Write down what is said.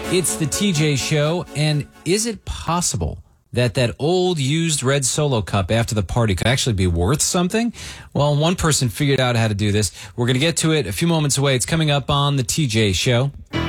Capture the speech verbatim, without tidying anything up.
It's the T J Show, and is it possible that that old used red Solo cup after the party could actually be worth something? Well, one person figured out how to do this. We're going to get to it a few moments away. It's coming up on the T J Show.